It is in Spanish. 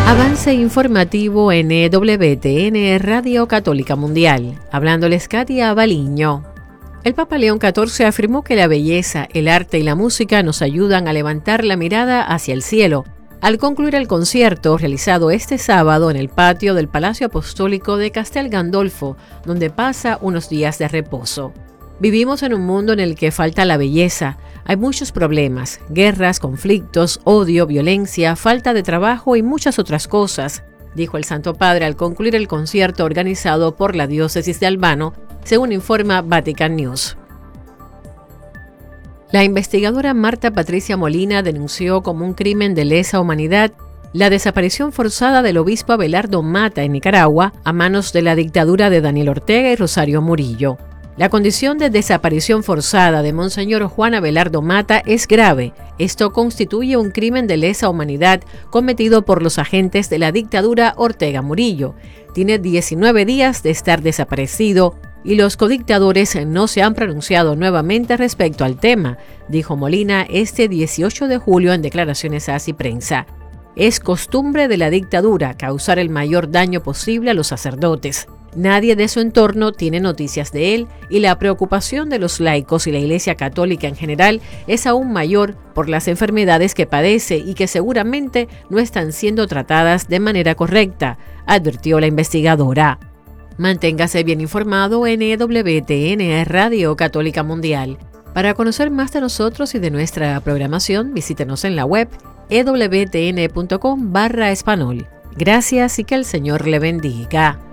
Avance informativo en EWTN Radio Católica Mundial. Hablándoles Katia Baliño. El Papa León XIV afirmó que la belleza, el arte y la música nos ayudan a levantar la mirada hacia el cielo, al concluir el concierto realizado este sábado en el patio del Palacio Apostólico de Castel Gandolfo, donde pasa unos días de reposo. Vivimos en un mundo en el que falta la belleza. Hay muchos problemas, guerras, conflictos, odio, violencia, falta de trabajo y muchas otras cosas, dijo el Santo Padre al concluir el concierto organizado por la diócesis de Albano, según informa Vatican News. La investigadora Marta Patricia Molina denunció como un crimen de lesa humanidad la desaparición forzada del obispo Abelardo Mata en Nicaragua a manos de la dictadura de Daniel Ortega y Rosario Murillo. La condición de desaparición forzada de Monseñor Juan Abelardo Mata es grave. Esto constituye un crimen de lesa humanidad cometido por los agentes de la dictadura Ortega Murillo. Tiene 19 días de estar desaparecido y los codictadores no se han pronunciado nuevamente respecto al tema, dijo Molina este 18 de julio en declaraciones a Prensa. Es costumbre de la dictadura causar el mayor daño posible a los sacerdotes. Nadie de su entorno tiene noticias de él y la preocupación de los laicos y la Iglesia Católica en general es aún mayor por las enfermedades que padece y que seguramente no están siendo tratadas de manera correcta, advirtió la investigadora. Manténgase bien informado en EWTN Radio Católica Mundial. Para conocer más de nosotros y de nuestra programación, visítenos en la web ewtn.com/español. Gracias y que el Señor le bendiga.